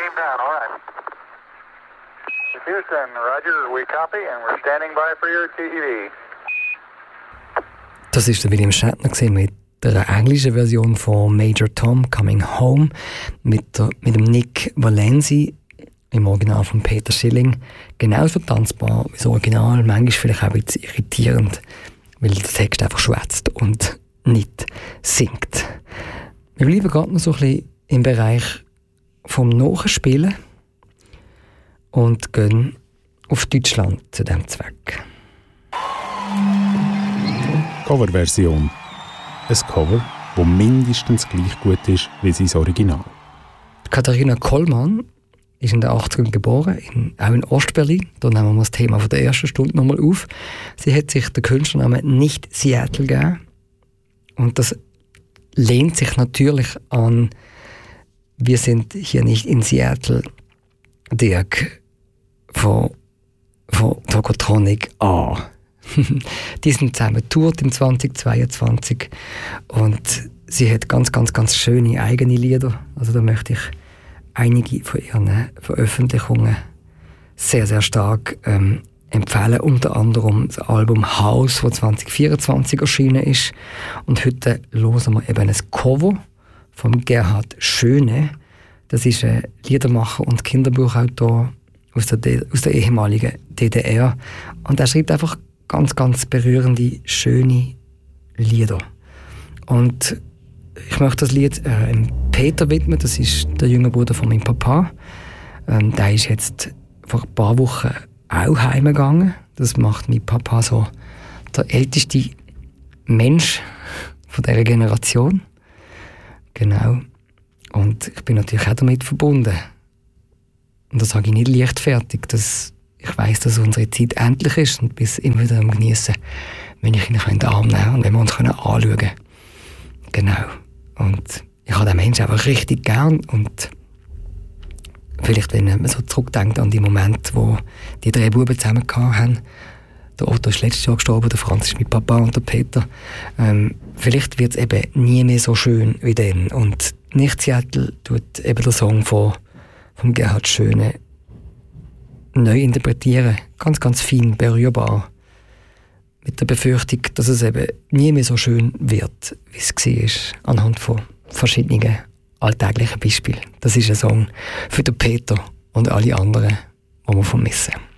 came down, all right. Houston, roger, we copy and we're standing by for your TED. Das ist der William Shatner mit der englischen Version von Major Tom Coming Home mit dem Nick Valenzi im Original von Peter Schilling. Genauso tanzbar wie das Original, manchmal vielleicht auch ein bisschen irritierend, weil der Text einfach schwätzt und nicht singt. Wir bleiben gerade noch so ein bisschen im Bereich vom Nachspielen und gehen auf Deutschland zu diesem Zweck. Coverversion. Ein Cover, das mindestens gleich gut ist wie sein Original. Katharina Kollmann ist in den 80ern geboren, auch in Ostberlin. Da nehmen wir das Thema von der ersten Stunde nochmal auf. Sie hat sich den Künstlernamen nicht Seattle gegeben. Und das lehnt sich natürlich an «Wir sind hier nicht in Seattle», Dirk von Tokotronic an. Die sind zusammen tourt im 2022 und sie hat ganz, ganz, ganz schöne eigene Lieder. Also da möchte ich einige von ihren Veröffentlichungen sehr, sehr stark empfehlen. Unter anderem das Album «Haus», das 2024 erschienen ist. Und heute hören wir eben ein Cover von Gerhard Schöne. Das ist ein Liedermacher und Kinderbuchautor aus der ehemaligen DDR. Und er schreibt einfach ganz, ganz berührende, schöne Lieder. Und ich möchte das Lied Peter widmen. Das ist der jüngere Bruder von meinem Papa. Der ist jetzt vor ein paar Wochen auch heimgegangen. Das macht mein Papa so der älteste Mensch von dieser Generation. Genau. Und ich bin natürlich auch damit verbunden. Und das sage ich nicht leichtfertig. Ich weiss, dass unsere Zeit endlich ist und bis immer wieder am Geniessen, wenn ich ihn in den Arm nehmen und wenn wir uns anschauen können. Genau. Und ich habe den Menschen einfach richtig gern. Und vielleicht, wenn man so zurückdenkt an die Momente, wo die drei Buben zusammen haben, der Otto ist letztes Jahr gestorben, der Franz ist mit Papa und der Peter. Vielleicht wird es eben nie mehr so schön wie dann. Und «Nicht Seattle» tut eben der Song von Gerhard Schöne neu interpretieren. Ganz, ganz fein, berührbar. Mit der Befürchtung, dass es eben nie mehr so schön wird, wie es war, anhand von verschiedenen alltäglichen Beispielen. Das ist ein Song für den Peter und alle anderen, die wir vermissen.